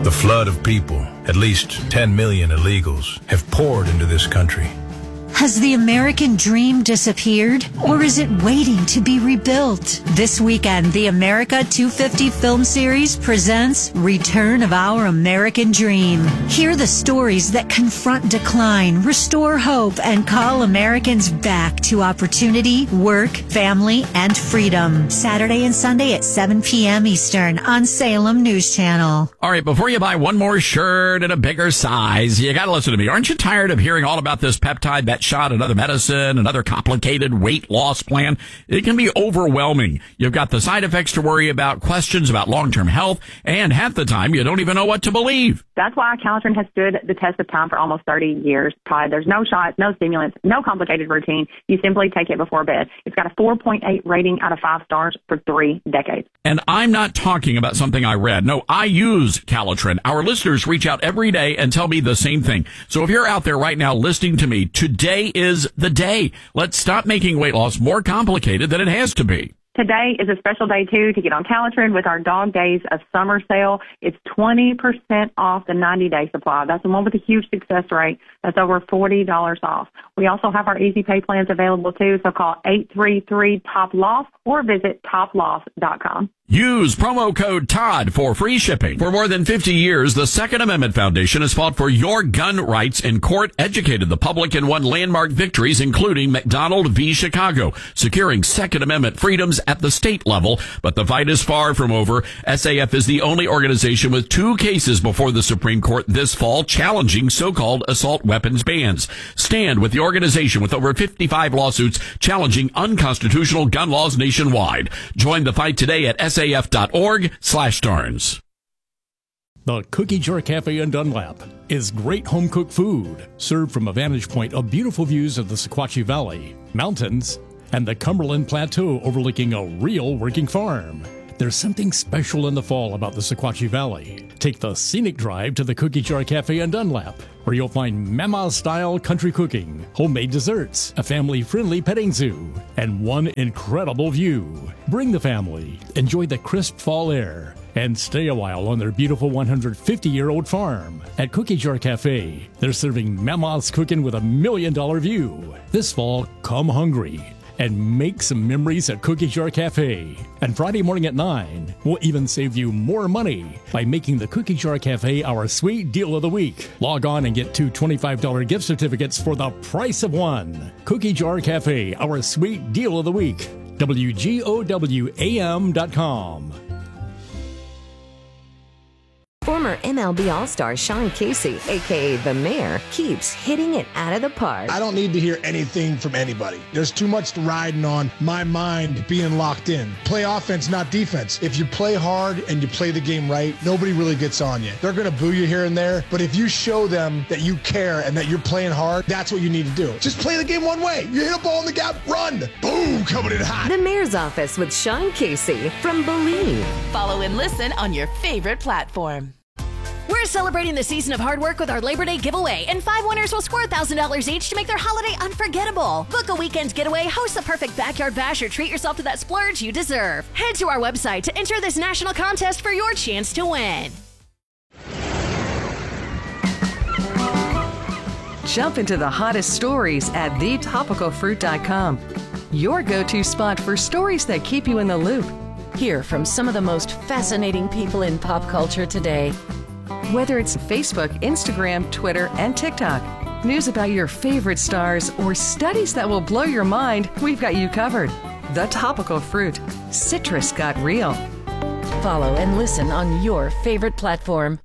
The flood of people, at least 10 million illegals, have poured into this country. Has the American dream disappeared, or is it waiting to be rebuilt? This weekend, the America 250 film series presents Return of Our American Dream. Hear the stories that confront decline, restore hope, and call Americans back to opportunity, work, family, and freedom. Saturday and Sunday at 7 p.m. Eastern on Salem News Channel. All right, before you buy one more shirt in a bigger size, you got to listen to me. Aren't you tired of hearing all about this peptide, that shot, another medicine, another complicated weight loss plan? It can be overwhelming. You've got the side effects to worry about, questions about long-term health, and half the time you don't even know what to believe. That's why Calitrin has stood the test of time for almost 30 years, Todd. There's no shots, no stimulants, no complicated routine. You simply take it before bed. It's got a 4.8 rating out of 5 stars for 3 decades. And I'm not talking about something I read. No, I use Calitrin. Our listeners reach out every day and tell me the same thing. So if you're out there right now listening to me, today is the day. Let's stop making weight loss more complicated than it has to be. Today is a special day, too, to get on Calitrin with our Dog Days of Summer sale. It's 20% off the 90-day supply. That's the one with a huge success rate. That's over $40 off. We also have our easy pay plans available, too, so call 833-TOP-LOSS or visit toploss.com. Use promo code TODD for free shipping. For more than 50 years, the Second Amendment Foundation has fought for your gun rights in court, educated the public, and won landmark victories, including McDonald v. Chicago, securing Second Amendment freedoms at the state level. But the fight is far from over. SAF is the only organization with 2 cases before the Supreme Court this fall challenging so-called assault weapons bans. Stand with the organization with over 55 lawsuits challenging unconstitutional gun laws nationwide. Join the fight today at saf.org/Starnes. The Cookie Jar Cafe in Dunlap is great home-cooked food, served from a vantage point of beautiful views of the Sequatchie Valley, mountains, and the Cumberland Plateau overlooking a real working farm. There's something special in the fall about the Sequatchie Valley. Take the scenic drive to the Cookie Jar Cafe in Dunlap, where you'll find Mama-style country cooking, homemade desserts, a family-friendly petting zoo, and one incredible view. Bring the family, enjoy the crisp fall air, and stay a while on their beautiful 150-year-old farm. At Cookie Jar Cafe, they're serving Mama's cooking with $1 million view. This fall, come hungry and make some memories at Cookie Jar Cafe. And Friday morning at 9, we'll even save you more money by making the Cookie Jar Cafe our sweet deal of the week. Log on and get 2 $25 gift certificates for the price of 1. Cookie Jar Cafe, our sweet deal of the week. WGOWAM.com. Former MLB All-Star Sean Casey, a.k.a. The Mayor, keeps hitting it out of the park. I don't need to hear anything from anybody. There's too much riding on my mind being locked in. Play offense, not defense. If you play hard and you play the game right, nobody really gets on you. They're going to boo you here and there, but if you show them that you care and that you're playing hard, that's what you need to do. Just play the game one way. You hit a ball in the gap, run. Boom, coming in hot. The Mayor's Office with Sean Casey from Believe. Follow and listen on your favorite platform. We're celebrating the season of hard work with our Labor Day giveaway, and 5 winners will score $1,000 each to make their holiday unforgettable. Book a weekend getaway, host the perfect backyard bash, or treat yourself to that splurge you deserve. Head to our website to enter this national contest for your chance to win. Jump into the hottest stories at thetopicalfruit.com. Your go-to spot for stories that keep you in the loop. Hear from some of the most fascinating people in pop culture today. Whether it's Facebook, Instagram, Twitter, and TikTok, news about your favorite stars, or studies that will blow your mind, we've got you covered. The Topical Fruit. Citrus got real. Follow and listen on your favorite platform.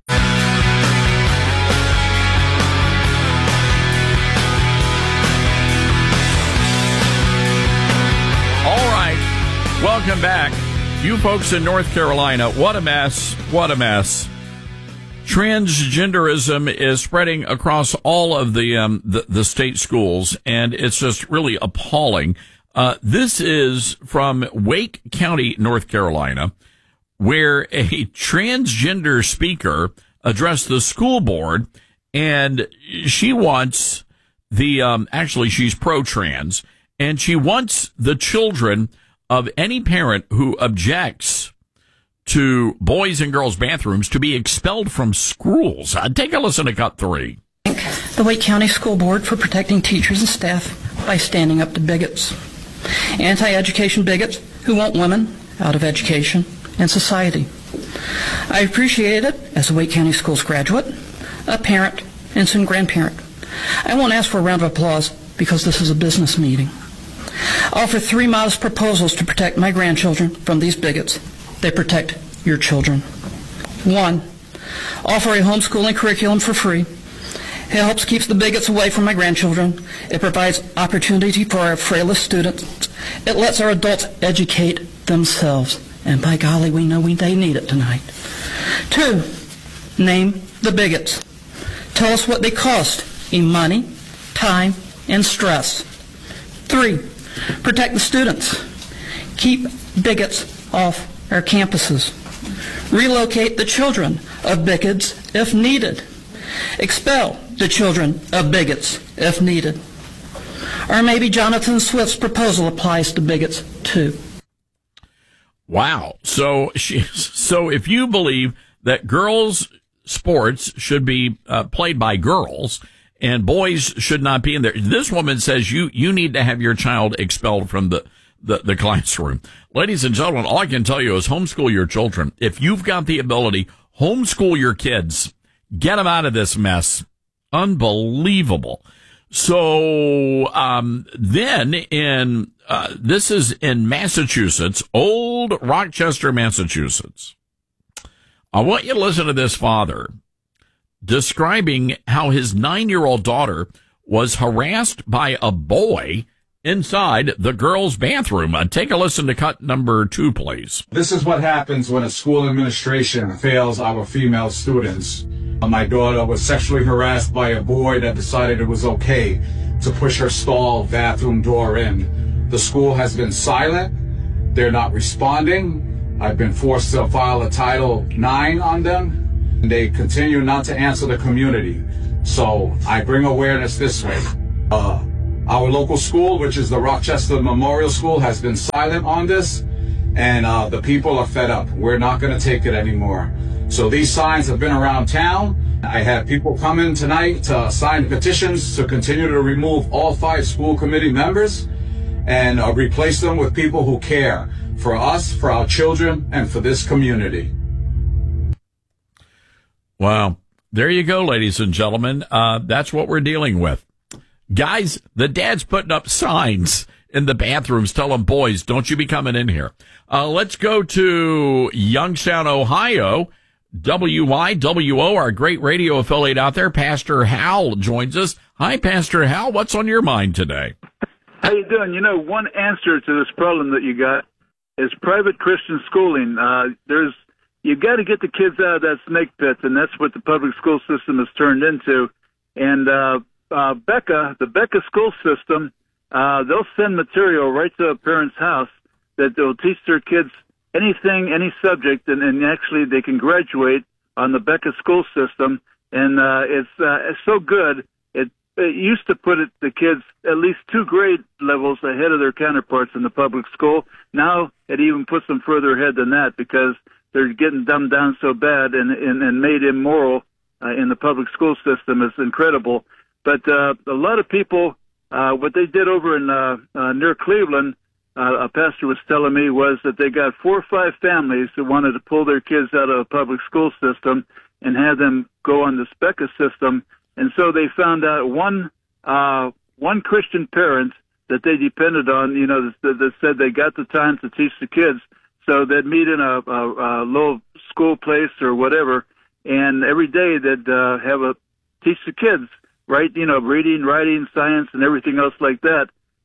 All right, welcome back. You folks in North Carolina, what a mess, what a mess. Transgenderism is spreading across all of the state schools, and it's just really appalling. This is from Wake County, North Carolina, where a transgender speaker addressed the school board, and she wants actually she's pro-trans, and she wants the children of any parent who objects to boys and girls bathrooms to be expelled from schools. Take a listen to cut 3. The Wake County School Board for protecting teachers and staff by standing up to bigots. Anti-education bigots who want women out of education and society. I appreciate it as a Wake County Schools graduate, a parent, and soon grandparent. I won't ask for a round of applause because this is a business meeting. I offer 3 modest proposals to protect my grandchildren from these bigots. They protect your children. 1. Offer a homeschooling curriculum for free. It helps keep the bigots away from my grandchildren. It provides opportunity for our frailest students. It lets our adults educate themselves. And by golly, we know they need it tonight. 2. Name the bigots. Tell us what they cost in money, time, and stress. 3. Protect the students. Keep bigots off our campuses. Relocate the children of bigots if needed. Expel the children of bigots if needed. Or maybe Jonathan Swift's proposal applies to bigots too. Wow. So if you believe that girls' sports should be played by girls and boys should not be in there, this woman says you need to have your child expelled from the classroom. Ladies and gentlemen, all I can tell you is homeschool your children. If you've got the ability, homeschool your kids. Get them out of this mess. Unbelievable. So then this is in Massachusetts, Old Rochester, Massachusetts. I want you to listen to this father describing how his 9-year-old daughter was harassed by a boy inside the girls' bathroom. Take a listen to cut number 2, please. This is what happens when a school administration fails our female students. My daughter was sexually harassed by a boy that decided it was okay to push her stall bathroom door in. The school has been silent. They're not responding. I've been forced to file a Title IX on them. They continue not to answer the community. So I bring awareness this way. Our local school, which is the Rochester Memorial School, has been silent on this, and the people are fed up. We're not going to take it anymore. So these signs have been around town. I had people come in tonight to sign petitions to continue to remove all 5 school committee members and replace them with people who care for us, for our children, and for this community. Wow. There you go, ladies and gentlemen. That's what we're dealing with. Guys, the dad's putting up signs in the bathrooms telling boys, don't you be coming in here. Let's go to Youngstown, Ohio. WYWO, our great radio affiliate out there. Pastor Hal joins us. Hi, Pastor Hal. What's on your mind today? How you doing? You know, one answer to this problem that you got is private Christian schooling. You got to get the kids out of that snake pit, and that's what the public school system has turned into. And the Becca school system, they'll send material right to a parent's house that they'll teach their kids anything, any subject, and actually they can graduate on the Becca school system. And it's so good. It used to put the kids at least 2 grade levels ahead of their counterparts in the public school. Now it even puts them further ahead than that because they're getting dumbed down so bad and made immoral in the public school system. Is incredible. But a lot of people, what they did over in near Cleveland, a pastor was telling me, was that they got 4 or 5 families who wanted to pull their kids out of a public school system and have them go on the Becca system. And so they found out one Christian parent that they depended on, you know, that said they got the time to teach the kids. So they'd meet in a little school place or whatever, and every day they'd teach the kids, right? You know, reading, writing, science, and everything else like that.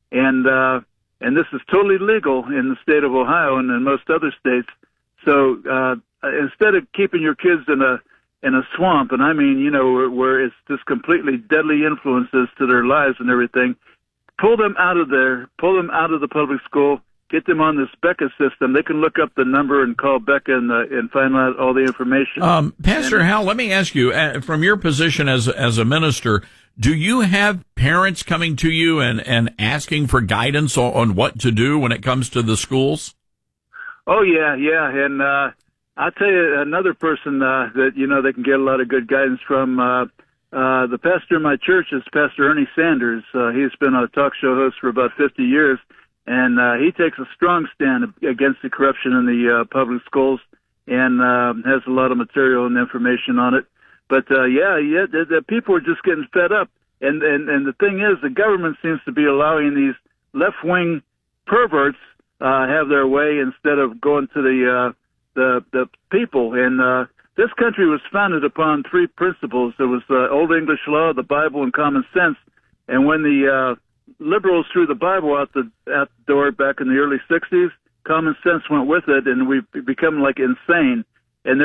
And this is totally legal in the state of Ohio and in most other states. So instead of keeping your kids in a swamp, and I mean, you know, where it's just completely deadly influences to their lives and everything, pull them out of there, pull them out of the public school, get them on this Becca system. They can look up the number and call Becca and find out all the information. Pastor Hal, let me ask you, from your position as a minister, do you have parents coming to you and asking for guidance on what to do when it comes to the schools? Oh, yeah. And, I'll tell you another person that, they can get a lot of good guidance from. The pastor in my church is Pastor Ernie Sanders. He's been a talk show host for about 50 years, and he takes a strong stand against the corruption in the public schools and has a lot of material and information on it. But, the people are just getting fed up. And the thing is, the government seems to be allowing these left-wing perverts have their way instead of going to the people. And this country was founded upon three principles. There was Old English law, the Bible, and common sense. And when the liberals threw the Bible out the door back in the early 60s, common sense went with it, and we've become like insane. And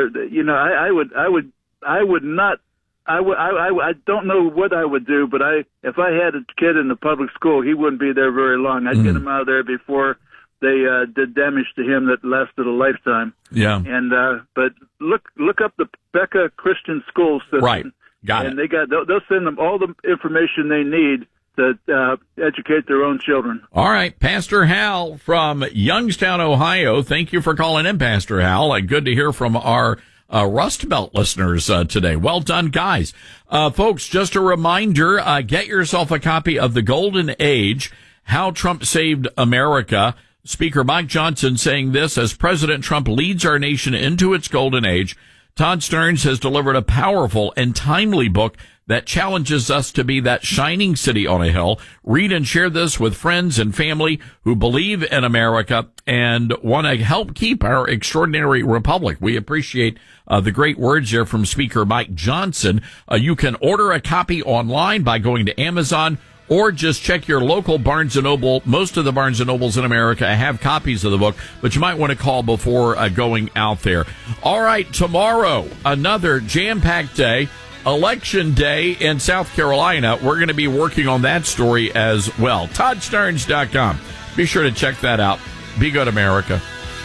I don't know what I would do, but if I had a kid in the public school, he wouldn't be there very long. I'd get him out of there before they did damage to him that lasted a lifetime. Yeah. And but look up the Becca Christian School system. Right. Got and it. They'll send them all the information they need to educate their own children. All right. Pastor Hal from Youngstown, Ohio. Thank you for calling in, Pastor Hal. Good to hear from our Rust Belt listeners today. Well done, guys. Folks, just a reminder, get yourself a copy of The Golden Age, How Trump Saved America. Speaker Mike Johnson saying this: as President Trump leads our nation into its golden age, Todd Stearns has delivered a powerful and timely book that challenges us to be that shining city on a hill. Read and share this with friends and family who believe in America and want to help keep our extraordinary republic. We appreciate the great words here from Speaker Mike Johnson. You can order a copy online by going to Amazon, or just check your local Barnes & Noble. Most of the Barnes & Nobles in America have copies of the book, but you might want to call before going out there. All right, tomorrow, another jam-packed day, Election Day in South Carolina. We're going to be working on that story as well. ToddStearns.com. Be sure to check that out. Be good, America.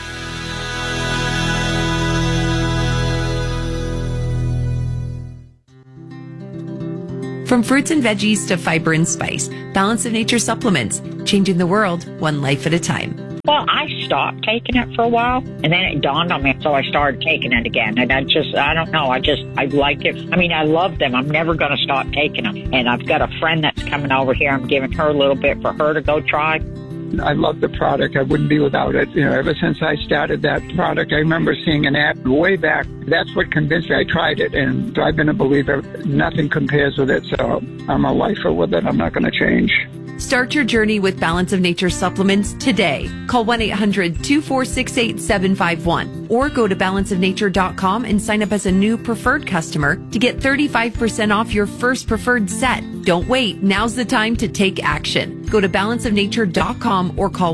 From fruits and veggies to fiber and spice, Balance of Nature supplements, changing the world one life at a time. Well, I stopped taking it for a while, and then it dawned on me, so I started taking it again. And I don't know, I like it. I mean, I love them. I'm never going to stop taking them. And I've got a friend that's coming over here. I'm giving her a little bit for her to go try. I love the product. I wouldn't be without it. Ever since I started that product, I remember seeing an ad way back. That's what convinced me. I tried it, and I've been a believer. Nothing compares with it, so I'm a lifer with it. I'm not going to change. Start your journey with Balance of Nature supplements today. Call 1-800-246-8751 or go to balanceofnature.com and sign up as a new preferred customer to get 35% off your first preferred set. Don't wait. Now's the time to take action. Go to balanceofnature.com or call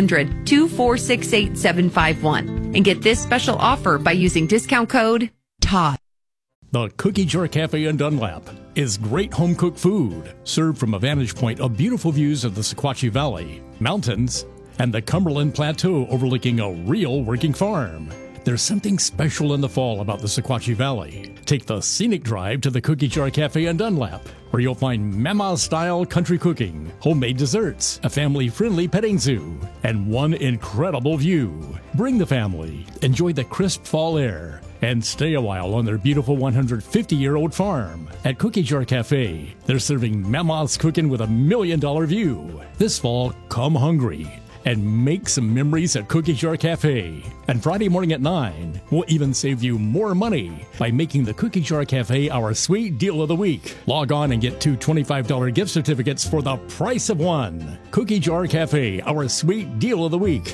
1-800-246-8751 and get this special offer by using discount code TODD. The Cookie Jar Cafe in Dunlap is great home-cooked food, served from a vantage point of beautiful views of the Sequatchie Valley, mountains, and the Cumberland Plateau overlooking a real working farm. There's something special in the fall about the Sequatchie Valley. Take the scenic drive to the Cookie Jar Cafe in Dunlap, where you'll find Mama-style country cooking, homemade desserts, a family-friendly petting zoo, and one incredible view. Bring the family, enjoy the crisp fall air, and stay a while on their beautiful 150-year-old farm. At Cookie Jar Cafe, they're serving Mama's cooking with $1 million view. This fall, come hungry and make some memories at Cookie Jar Cafe. And Friday morning at 9, we'll even save you more money by making the Cookie Jar Cafe our sweet deal of the week. Log on and get 2 $25 gift certificates for the price of one. Cookie Jar Cafe, our sweet deal of the week.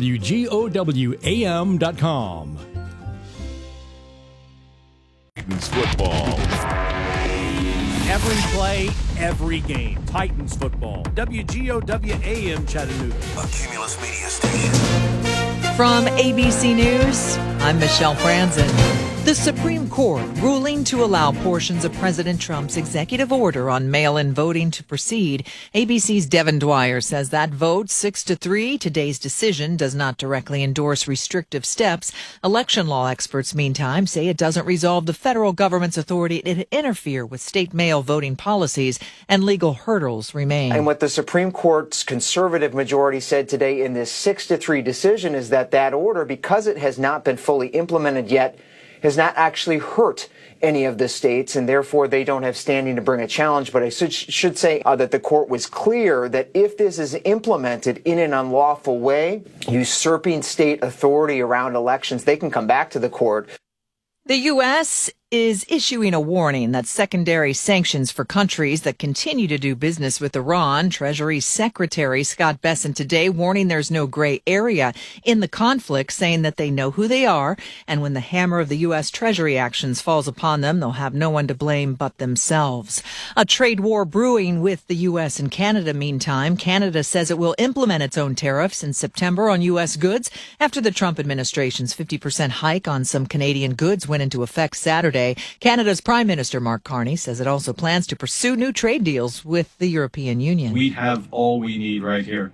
WGOWAM.com. Titans football. Every play, every game. Titans football. WGOWAM Chattanooga. A Cumulus Media Station. From ABC News, I'm Michelle Franzen. The Supreme Court ruling to allow portions of President Trump's executive order on mail-in voting to proceed. ABC's Devin Dwyer says that vote 6-3. Today's decision does not directly endorse restrictive steps. Election law experts, meantime, say it doesn't resolve the federal government's authority to interfere with state mail voting policies, and legal hurdles remain. And what the Supreme Court's conservative majority said today in this 6-3 decision is that order, because it has not been fully implemented yet, has not actually hurt any of the states, and therefore they don't have standing to bring a challenge. But I should say that the court was clear that if this is implemented in an unlawful way, usurping state authority around elections, they can come back to the court. The U.S. is issuing a warning that secondary sanctions for countries that continue to do business with Iran. Treasury Secretary Scott Bessent today warning there's no gray area in the conflict, saying that they know who they are, and when the hammer of the U.S. Treasury actions falls upon them, they'll have no one to blame but themselves. A trade war brewing with the U.S. and Canada, meantime. Canada says it will implement its own tariffs in September on U.S. goods after the Trump administration's 50% hike on some Canadian goods went into effect Saturday. Canada's Prime Minister Mark Carney says it also plans to pursue new trade deals with the European Union. We have all we need right here.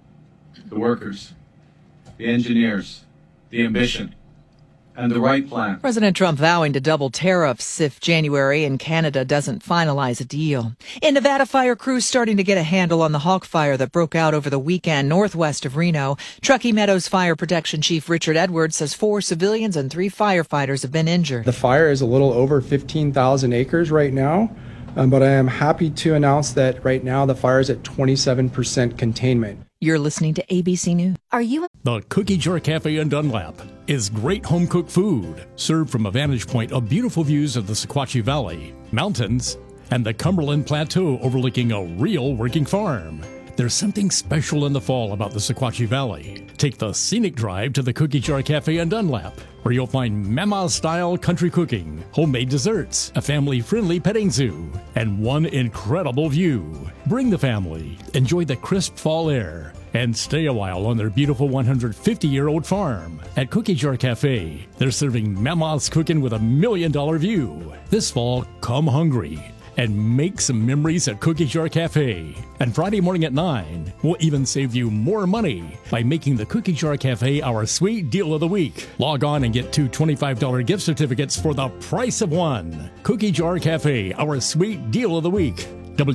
The workers, the engineers, the ambition, and the right plan. President Trump vowing to double tariffs if January and Canada doesn't finalize a deal. In Nevada, fire crews starting to get a handle on the Hawk fire that broke out over the weekend northwest of Reno. Truckee Meadows Fire Protection Chief Richard Edwards says 4 civilians and 3 firefighters have been injured. The fire is a little over 15,000 acres right now, but I am happy to announce that right now the fire is at 27% containment. You're listening to ABC News. Are you? The Cookie Jar Cafe in Dunlap is great home-cooked food, served from a vantage point of beautiful views of the Sequatchie Valley, mountains, and the Cumberland Plateau overlooking a real working farm. There's something special in the fall about the Sequatchie Valley. Take the scenic drive to the Cookie Jar Cafe in Dunlap, where you'll find Mama-style country cooking, homemade desserts, a family-friendly petting zoo, and one incredible view. Bring the family, enjoy the crisp fall air, and stay a while on their beautiful 150-year-old farm. At Cookie Jar Cafe, they're serving Mama's cooking with $1 million view. This fall, come hungry and make some memories at Cookie Jar Cafe. And Friday morning at 9, we'll even save you more money by making the Cookie Jar Cafe our sweet deal of the week. Log on and get 2 $25 gift certificates for the price of one. Cookie Jar Cafe, our sweet deal of the week.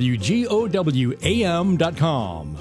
WGOWAM.com.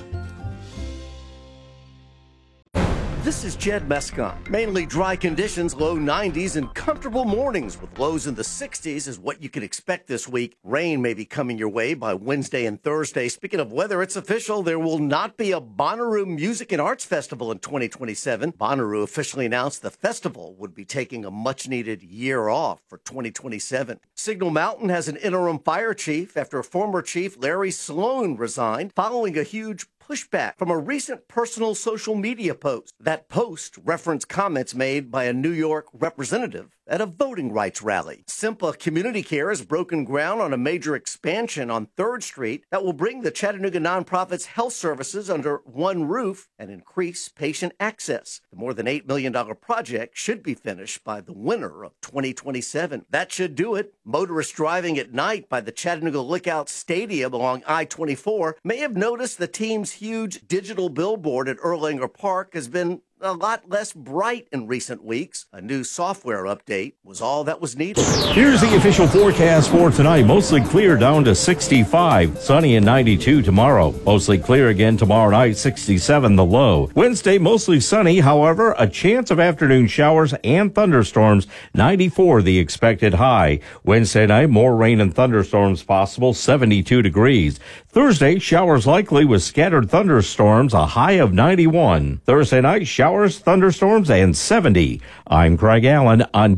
This is Jed Mescon. Mainly dry conditions, low 90s, and comfortable mornings with lows in the 60s is what you can expect this week. Rain may be coming your way by Wednesday and Thursday. Speaking of weather, it's official. There will not be a Bonnaroo Music and Arts Festival in 2027. Bonnaroo officially announced the festival would be taking a much-needed year off for 2027. Signal Mountain has an interim fire chief after former chief Larry Sloan resigned following a huge pushback from a recent personal social media post. That post referenced comments made by a New York representative at a voting rights rally. Simpa Community Care has broken ground on a major expansion on 3rd Street that will bring the Chattanooga nonprofit's health services under one roof and increase patient access. The more than $8 million project should be finished by the winter of 2027. That should do it. Motorists driving at night by the Chattanooga Lookout Stadium along I-24 may have noticed the team's huge digital billboard at Erlanger Park has been a lot less bright in recent weeks. A new software update was all that was needed. Here's the official forecast for tonight. Mostly clear down to 65. Sunny and 92 tomorrow. Mostly clear again tomorrow night, 67 the low. Wednesday, mostly sunny. However, a chance of afternoon showers and thunderstorms, 94 the expected high. Wednesday night, more rain and thunderstorms possible, 72 degrees. Thursday, showers likely with scattered thunderstorms, a high of 91. Thursday night, showers, thunderstorms, and 70. I'm Craig Allen on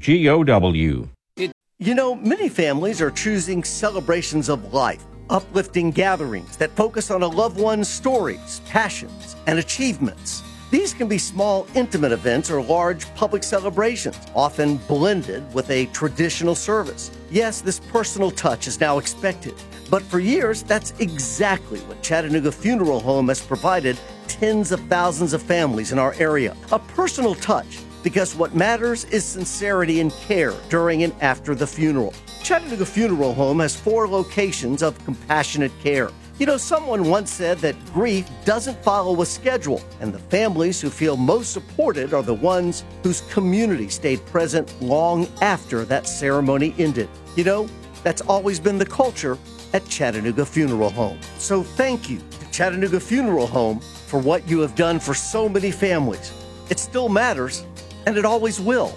WGOW. You know, many families are choosing celebrations of life, uplifting gatherings that focus on a loved one's stories, passions, and achievements. These can be small, intimate events or large public celebrations, often blended with a traditional service. Yes, this personal touch is now expected, but for years, that's exactly what Chattanooga Funeral Home has provided tens of thousands of families in our area. A personal touch because what matters is sincerity and care during and after the funeral. Chattanooga Funeral Home has 4 locations of compassionate care. You know, someone once said that grief doesn't follow a schedule, and the families who feel most supported are the ones whose community stayed present long after that ceremony ended. You know, that's always been the culture at Chattanooga Funeral Home. So thank you to Chattanooga Funeral Home for what you have done for so many families. It still matters, and it always will.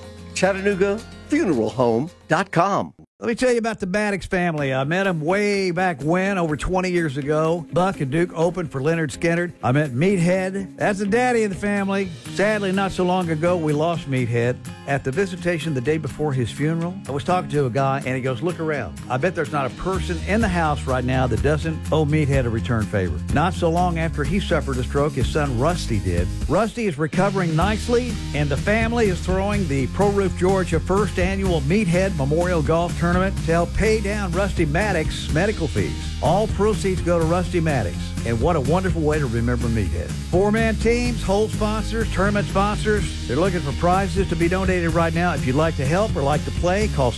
ChattanoogaFuneralHome.com. Let me tell you about the Maddox family. I met them way back when, over 20 years ago. Buck and Duke opened for Leonard Skinner. I met Meathead. That's the daddy of the family. Sadly, not so long ago, we lost Meathead. At the visitation the day before his funeral, I was talking to a guy, and he goes, look around. I bet there's not a person in the house right now that doesn't owe Meathead a return favor. Not so long after he suffered a stroke, his son Rusty did. Rusty is recovering nicely, and the family is throwing the Pro Roof Georgia first annual Meathead Memorial Golf Tournament to help pay down Rusty Maddox's medical fees. All proceeds go to Rusty Maddox, and what a wonderful way to remember Meathead. 4-man teams, hole sponsors, tournament sponsors, they're looking for prizes to be donated right now. If you'd like to help or like to play, call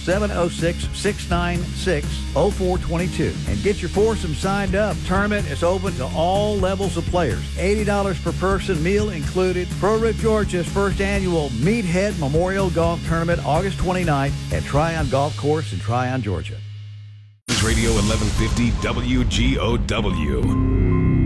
706-696-0422 and get your foursome signed up. Tournament is open to all levels of players. $80 per person, meal included. Pro Roof Georgia's first annual Meathead Memorial Golf Tournament, August 29th at Tryon Golf Course in Tryon, Georgia. Radio 1150 WGOW.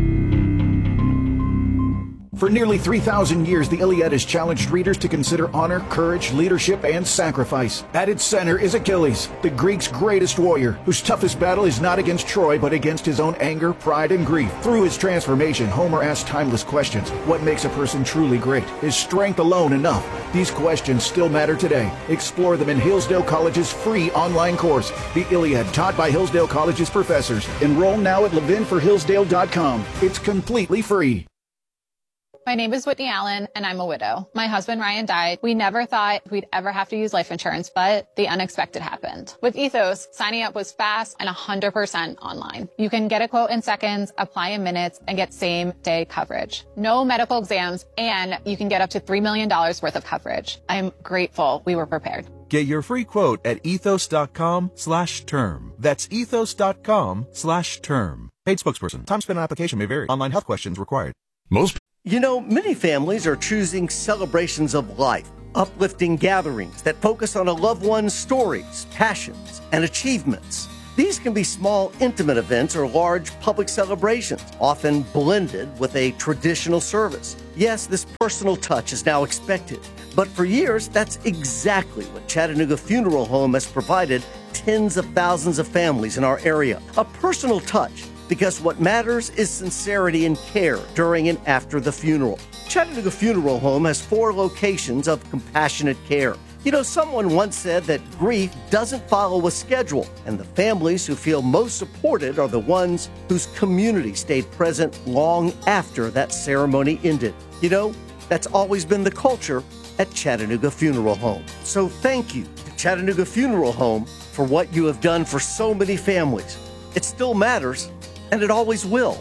For nearly 3,000 years, the Iliad has challenged readers to consider honor, courage, leadership, and sacrifice. At its center is Achilles, the Greeks' greatest warrior, whose toughest battle is not against Troy, but against his own anger, pride, and grief. Through his transformation, Homer asks timeless questions. What makes a person truly great? Is strength alone enough? These questions still matter today. Explore them in Hillsdale College's free online course, The Iliad, taught by Hillsdale College's professors. Enroll now at levinforhillsdale.com. It's completely free. My name is Whitney Allen, and I'm a widow. My husband, Ryan, died. We never thought we'd ever have to use life insurance, but the unexpected happened. With Ethos, signing up was fast and 100% online. You can get a quote in seconds, apply in minutes, and get same-day coverage. No medical exams, and you can get up to $3 million worth of coverage. I'm grateful we were prepared. Get your free quote at ethos.com/term. That's ethos.com/term. Paid spokesperson. Time spent on application may vary. Online health questions required. You know, many families are choosing celebrations of life, uplifting gatherings that focus on a loved one's stories, passions, and achievements. These can be small, intimate events or large public celebrations, often blended with a traditional service. Yes, this personal touch is now expected, but for years, that's exactly what Chattanooga Funeral Home has provided tens of thousands of families in our area. A personal touch, because what matters is sincerity and care during and after the funeral. Chattanooga Funeral Home has 4 locations of compassionate care. You know, someone once said that grief doesn't follow a schedule, and the families who feel most supported are the ones whose community stayed present long after that ceremony ended. You know, that's always been the culture at Chattanooga Funeral Home. So thank you to Chattanooga Funeral Home for what you have done for so many families. It still matters, and it always will.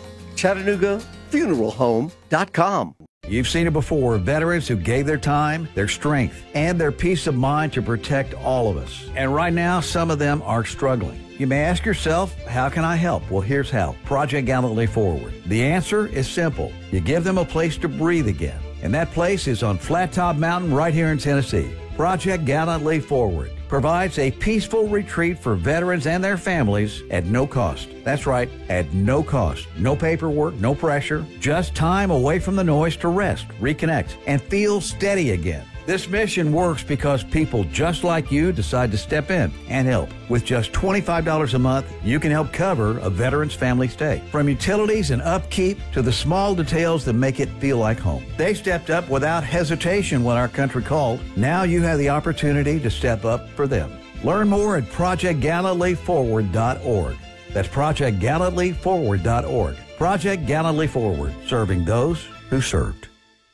ChattanoogaFuneralHome.com. You've seen it before, veterans who gave their time, their strength, and their peace of mind to protect all of us. And right now, some of them are struggling. You may ask yourself, how can I help? Well, here's how. Project Gallantly Forward. The answer is simple. You give them a place to breathe again. And that place is on Flat Top Mountain right here in Tennessee. Project Gallantly Forward provides a peaceful retreat for veterans and their families at no cost. That's right, at no cost. No paperwork, no pressure, just time away from the noise to rest, reconnect, and feel steady again. This mission works because people just like you decide to step in and help. With just $25 a month, you can help cover a veteran's family stay. From utilities and upkeep to the small details that make it feel like home. They stepped up without hesitation when our country called. Now you have the opportunity to step up for them. Learn more at ProjectGallantlyForward.org. That's ProjectGallantlyForward.org. Project Gallantly Forward, serving those who served.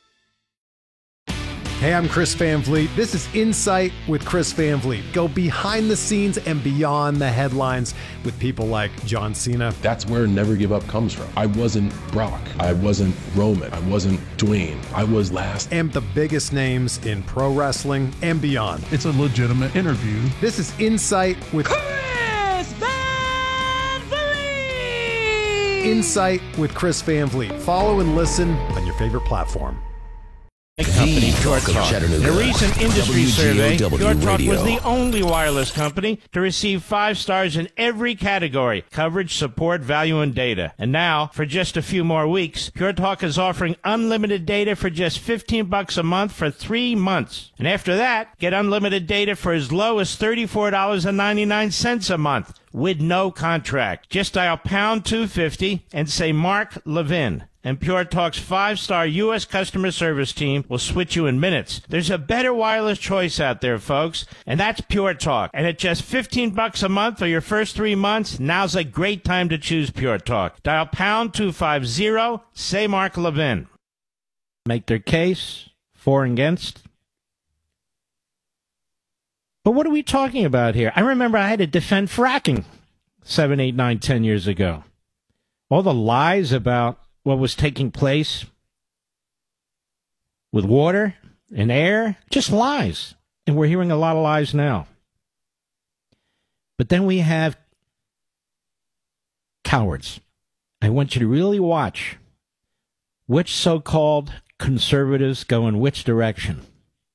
Hey, I'm Chris Van Vliet. This is Insight with Chris Van Vliet. Go behind the scenes and beyond the headlines with people like John Cena. That's where Never Give Up comes from. I wasn't Brock. I wasn't Roman. I wasn't Dwayne. I was last. And the biggest names in pro wrestling and beyond. It's a legitimate interview. This is Insight with Chris Van Vliet! Insight with Chris Van Vliet. Follow and listen on your favorite platform. Company, Pure Talk. In a recent industry survey, WGOW Pure Talk Radio. was the only wireless company to receive 5 stars in every category: coverage, support, value, and data. And now, for just a few more weeks, Pure Talk is offering unlimited data for just $15 a month for 3 months. And after that, get unlimited data for as low as $34.99 a month with no contract. Just dial pound 250 and say Mark Levin. And Pure Talk's 5-star U.S. customer service team will switch you in minutes. There's a better wireless choice out there, folks, and that's Pure Talk. And at just $15 a month for your first 3 months, now's a great time to choose Pure Talk. Dial pound 250, say Mark Levin. Make their case, for and against. But what are we talking about here? I remember I had to defend fracking 7, 8, 9, 10 years ago. All the lies about what was taking place with water and air, just lies. And we're hearing a lot of lies now. But then we have cowards. I want you to really watch which so-called conservatives go in which direction.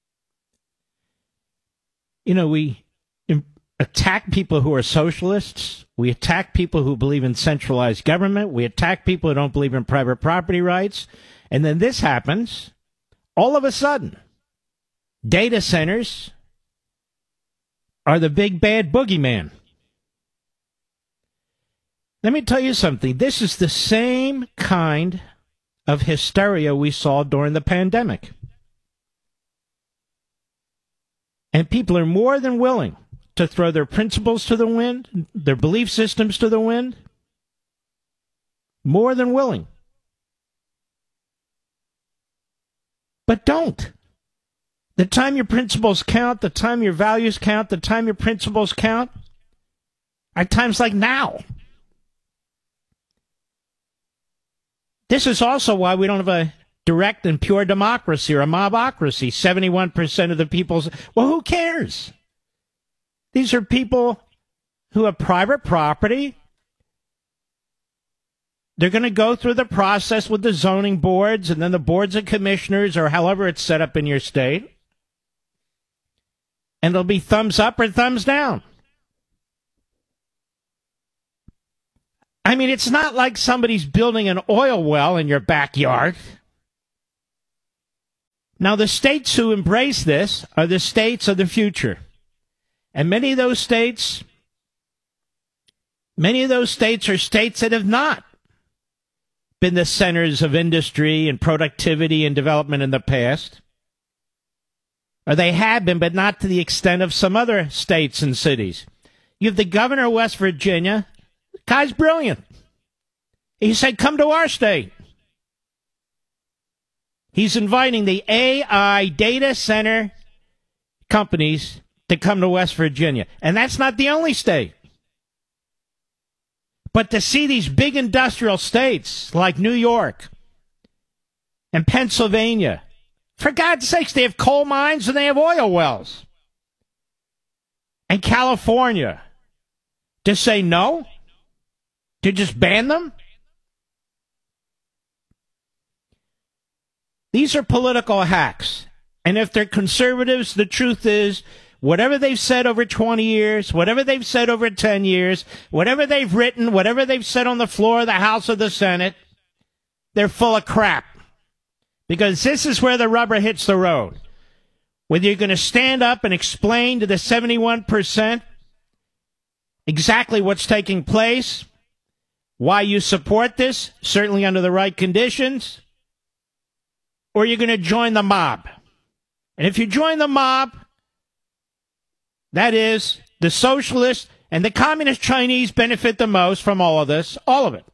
You know, we attack people who are socialists. We attack people who believe in centralized government. We attack people who don't believe in private property rights. And then this happens. All of a sudden, data centers are the big bad boogeyman. Let me tell you something. This is the same kind of hysteria we saw during the pandemic. And people are more than willing to throw their principles to the wind, their belief systems to the wind. More than willing. But don't. The time your principles count, the time your values count, the time your principles count, are times like now. This is also why we don't have a direct and pure democracy or a mobocracy. 71% of the people say, well, who cares? These are people who have private property. They're going to go through the process with the zoning boards and then the boards of commissioners or however it's set up in your state. And it'll be thumbs up or thumbs down. I mean, it's not like somebody's building an oil well in your backyard. Now, the states who embrace this are the states of the future. And many of those states are states that have not been the centers of industry and productivity and development in the past. Or they have been, but not to the extent of some other states and cities. You have the governor of West Virginia. The guy's brilliant. He said, come to our state. He's inviting the AI data center companies to come to West Virginia. And that's not the only state. But to see these big industrial states like New York and Pennsylvania, for God's sakes, they have coal mines and they have oil wells. And California, to say no? To just ban them? These are political hacks. And if they're conservatives, the truth is, whatever they've said over 20 years, whatever they've said over 10 years, whatever they've written, whatever they've said on the floor of the House or the Senate, they're full of crap. Because this is where the rubber hits the road. Whether you're going to stand up and explain to the 71% exactly what's taking place, why you support this, certainly under the right conditions, or you're going to join the mob. And if you join the mob, that is, the socialists and the communist Chinese benefit the most from all of this, all of it,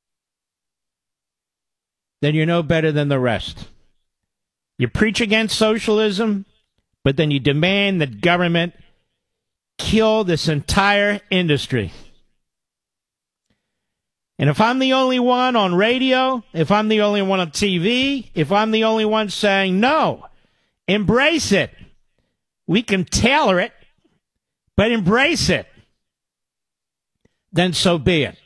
then you're no better than the rest. You preach against socialism, but then you demand that government kill this entire industry. And if I'm the only one on radio, if I'm the only one on TV, if I'm the only one saying no, embrace it. We can tailor it, but embrace it. Then so be it.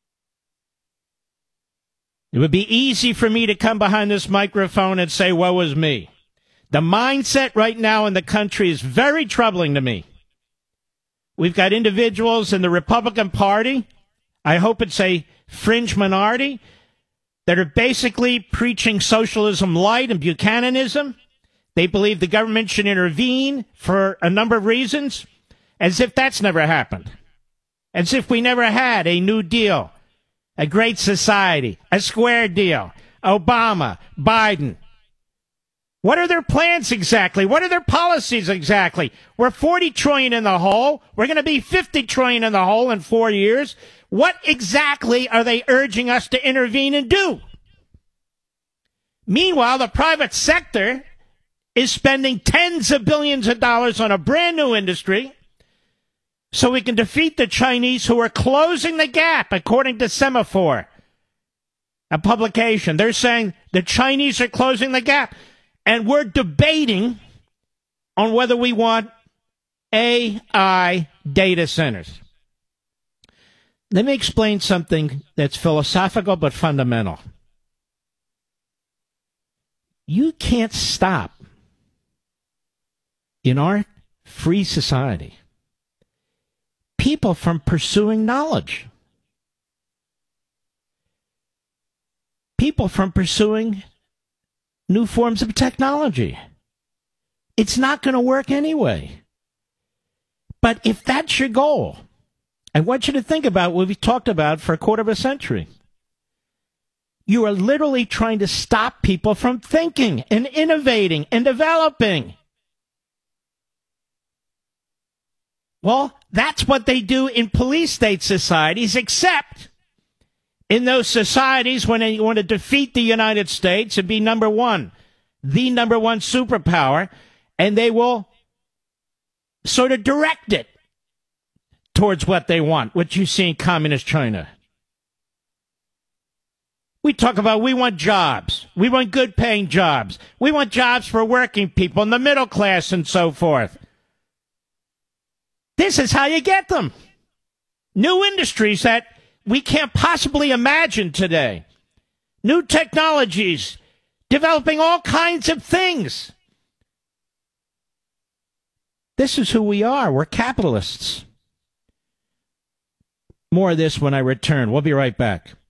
It would be easy for me to come behind this microphone and say, woe is me. The mindset right now in the country is very troubling to me. We've got individuals in the Republican Party, I hope it's a fringe minority, that are basically preaching socialism light and Buchananism. They believe the government should intervene for a number of reasons, as if that's never happened. As if we never had a New Deal, a Great Society, a Square Deal, Obama, Biden. What are their plans exactly? What are their policies exactly? We're $40 trillion in the hole. We're going to be $50 trillion in the hole in 4 years. What exactly are they urging us to intervene and do? Meanwhile, the private sector is spending tens of billions of dollars on a brand new industry so we can defeat the Chinese, who are closing the gap, according to Semaphore, a publication. They're saying the Chinese are closing the gap. And we're debating on whether we want AI data centers. Let me explain something that's philosophical but fundamental. You can't stop, in our free society, people from pursuing knowledge. People from pursuing new forms of technology. It's not going to work anyway. But if that's your goal, I want you to think about what we've talked about for a quarter of a century. You are literally trying to stop people from thinking and innovating and developing. Well, that's what they do in police state societies, except in those societies when they want to defeat the United States and be number one, the number one superpower, and they will sort of direct it towards what they want, what you see in communist China. We talk about we want jobs. We want good paying jobs. We want jobs for working people and the middle class and so forth. This is how you get them. New industries that we can't possibly imagine today. New technologies, developing all kinds of things. This is who we are. We're capitalists. More of this when I return. We'll be right back.